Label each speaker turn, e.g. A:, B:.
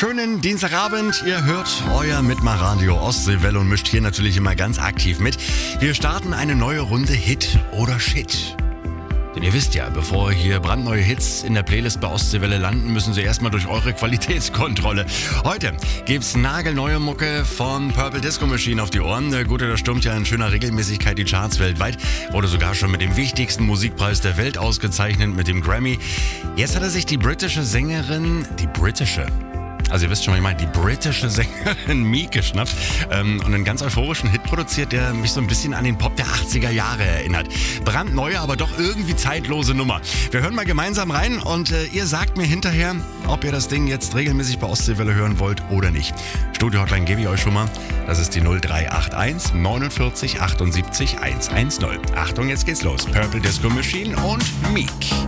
A: Schönen Dienstagabend, ihr hört euer Mitmachradio Ostseewelle und mischt hier natürlich immer ganz aktiv mit. Wir starten eine neue Runde Hit oder Shit. Denn ihr wisst ja, bevor hier brandneue Hits in der Playlist bei Ostseewelle landen, müssen sie erstmal durch eure Qualitätskontrolle. Heute gibt's nagelneue Mucke von Purple Disco Machine auf die Ohren. Der Gute, der stürmt ja in schöner Regelmäßigkeit die Charts weltweit. Wurde sogar schon mit dem wichtigsten Musikpreis der Welt ausgezeichnet, mit dem Grammy. Jetzt hat er sich die britische Sängerin, also ihr wisst schon, was ich meine, die britische Sängerin Meek geschnappt und einen ganz euphorischen Hit produziert, der mich so ein bisschen an den Pop der 80er Jahre erinnert. Brandneue, aber doch irgendwie zeitlose Nummer. Wir hören mal gemeinsam rein und ihr sagt mir hinterher, ob ihr das Ding jetzt regelmäßig bei Ostseewelle hören wollt oder nicht. Studio-Hotline gebe ich euch schon mal. Das ist die 0381 49 78 110. Achtung, jetzt geht's los. Purple Disco Machine und Meek.